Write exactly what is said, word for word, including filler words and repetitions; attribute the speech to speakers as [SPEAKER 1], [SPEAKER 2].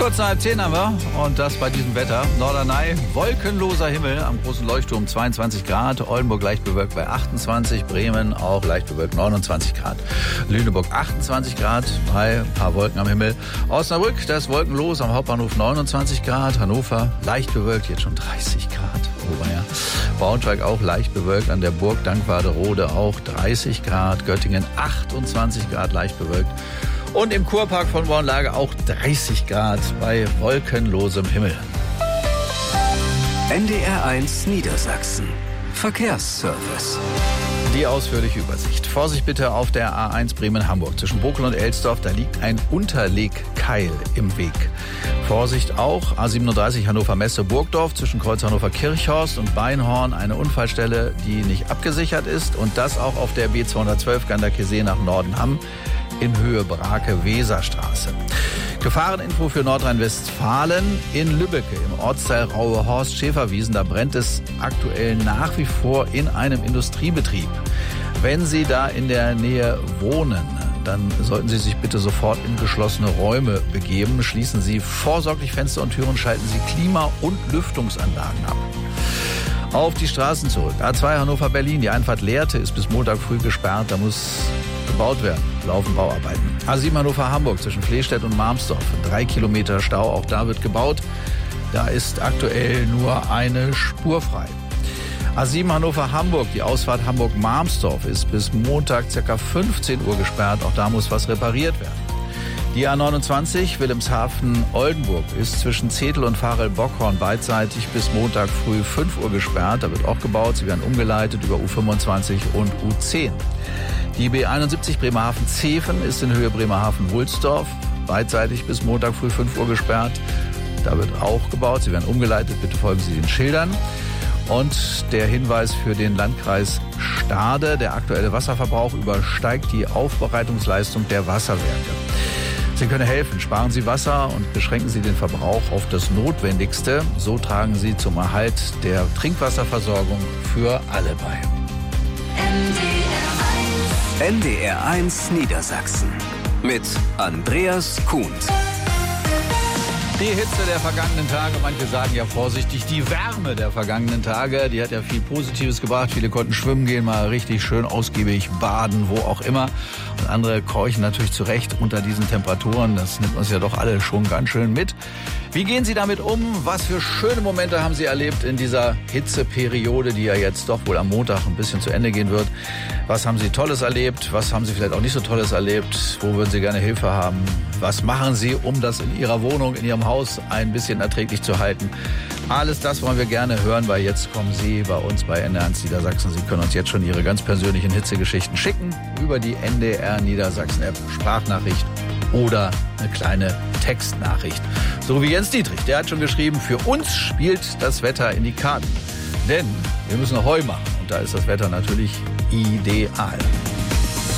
[SPEAKER 1] Kurz nach halb zehn haben wir und das bei diesem Wetter. Norderney, wolkenloser Himmel am großen Leuchtturm zweiundzwanzig Grad. Oldenburg leicht bewölkt bei achtundzwanzig. Bremen auch leicht bewölkt neunundzwanzig Grad. Lüneburg achtundzwanzig Grad bei ein paar Wolken am Himmel. Osnabrück, da ist wolkenlos am Hauptbahnhof neunundzwanzig Grad. Hannover leicht bewölkt, jetzt schon dreißig Grad. Oh, ja. Braunschweig auch leicht bewölkt. An der Burg Dankwarderode auch dreißig Grad. Göttingen achtundzwanzig Grad leicht bewölkt. Und im Kurpark von Bornlage auch dreißig Grad bei wolkenlosem Himmel.
[SPEAKER 2] N D R eins Niedersachsen. Verkehrsservice.
[SPEAKER 1] Die ausführliche Übersicht. Vorsicht bitte auf der A eins Bremen-Hamburg. Zwischen Bokel und Elsdorf, da liegt ein Unterlegkeil im Weg. Vorsicht auch, A siebenunddreißig Hannover-Messe-Burgdorf, zwischen Kreuz Hannover-Kirchhorst und Beinhorn, eine Unfallstelle, die nicht abgesichert ist. Und das auch auf der B zweihundertzwölf Ganderkesee nach Nordenham in Höhe Brake-Weserstraße. Gefahreninfo für Nordrhein-Westfalen in Lübbecke im Ortsteil Rauhe-Horst-Schäferwiesen. Da brennt es aktuell nach wie vor in einem Industriebetrieb. Wenn Sie da in der Nähe wohnen, dann sollten Sie sich bitte sofort in geschlossene Räume begeben. Schließen Sie vorsorglich Fenster und Türen, schalten Sie Klima- und Lüftungsanlagen ab. Auf die Straßen zurück. A zwei Hannover-Berlin. Die Einfahrt Lehrte ist bis Montag früh gesperrt. Da muss gebaut werden. Laufen Bauarbeiten. A sieben Hannover-Hamburg zwischen Flehstedt und Marmsdorf. Drei Kilometer Stau. Auch da wird gebaut. Da ist aktuell nur eine Spur frei. A sieben Hannover-Hamburg. Die Ausfahrt Hamburg-Marmsdorf ist bis Montag ca. fünfzehn Uhr gesperrt. Auch da muss was repariert werden. Die A neunundzwanzig Wilhelmshaven-Oldenburg ist zwischen Zetel und Varel-Bockhorn beidseitig bis Montag früh fünf Uhr gesperrt. Da wird auch gebaut. Sie werden umgeleitet über U fünfundzwanzig und U zehn. Die B einundsiebzig Bremerhaven-Zeven ist in Höhe Bremerhaven-Wulsdorf beidseitig bis Montag früh fünf Uhr gesperrt. Da wird auch gebaut. Sie werden umgeleitet. Bitte folgen Sie den Schildern. Und der Hinweis für den Landkreis Stade: Der aktuelle Wasserverbrauch übersteigt die Aufbereitungsleistung der Wasserwerke. Sie können helfen. Sparen Sie Wasser und beschränken Sie den Verbrauch auf das Notwendigste. So tragen Sie zum Erhalt der Trinkwasserversorgung für alle bei.
[SPEAKER 2] N D R eins Niedersachsen mit Andreas Kuhns.
[SPEAKER 1] Die Hitze der vergangenen Tage, manche sagen ja vorsichtig, die Wärme der vergangenen Tage, die hat ja viel Positives gebracht. Viele konnten schwimmen gehen, mal richtig schön ausgiebig baden, wo auch immer. Und andere keuchen natürlich zurecht unter diesen Temperaturen. Das nimmt uns ja doch alle schon ganz schön mit. Wie gehen Sie damit um? Was für schöne Momente haben Sie erlebt in dieser Hitzeperiode, die ja jetzt doch wohl am Montag ein bisschen zu Ende gehen wird? Was haben Sie Tolles erlebt? Was haben Sie vielleicht auch nicht so Tolles erlebt? Wo würden Sie gerne Hilfe haben? Was machen Sie, um das in Ihrer Wohnung, in Ihrem Haus ein bisschen erträglich zu halten? Alles das wollen wir gerne hören, weil jetzt kommen Sie bei uns bei N D R eins Niedersachsen. Sie können uns jetzt schon Ihre ganz persönlichen Hitzegeschichten schicken über die N D R Niedersachsen App, Sprachnachricht oder eine kleine Textnachricht. So wie Jens Dietrich, der hat schon geschrieben, für uns spielt das Wetter in die Karten. Denn wir müssen Heu machen und da ist das Wetter natürlich ideal.